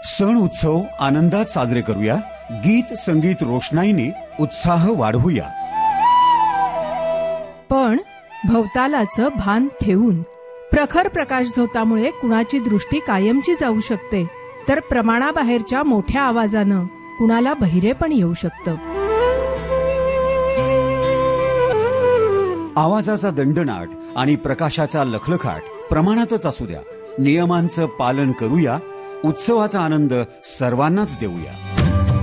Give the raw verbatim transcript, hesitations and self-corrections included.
सण उत्सव आनंदात साजरे करूया. गीत संगीत रोषणाईने उत्साह वाढवूया. पण भवतालाचं भान ठेवून. प्रखर प्रकाश झोतामुळे कुणाची दृष्टी कायमची जाऊ शकते, तर प्रमाणाबाहेरच्या मोठ्या आवाजानं कुणाला बहिरेपण येऊ शकतं. आवाजाचा दणदणाट आणि प्रकाशाचा लखलखाट प्रमाणातच असू द्या. नियमांचं पालन करूया. उत्सवाचा आनंद सर्वांनाच देऊया.